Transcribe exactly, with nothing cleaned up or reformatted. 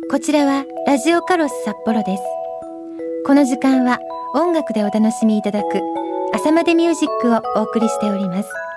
こちらはラジオカロス札幌です。この時間は音楽でお楽しみいただく朝までミュージックをお送りしております。